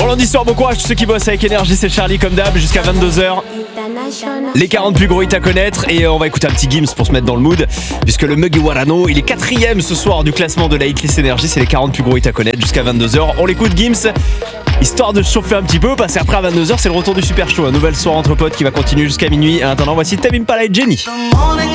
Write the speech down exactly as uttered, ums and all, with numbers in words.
lundi soir, bon courage tous ceux qui bossent avec Énergie, c'est Charlie comme d'hab jusqu'à vingt-deux heures. Les quarante plus gros hits à connaître et on va écouter un petit Gims pour se mettre dans le mood puisque le Mugiwara no, il est quatrième ce soir du classement de la hitlist Énergie, c'est les quarante plus gros hits à connaître jusqu'à vingt-deux heures. On l'écoute Gims, histoire de se chauffer un petit peu parce qu'après à vingt-deux heures c'est le retour du Super Show, un nouvel soir entre potes qui va continuer jusqu'à minuit. En attendant, voici Tame Impala et Jenny. Morning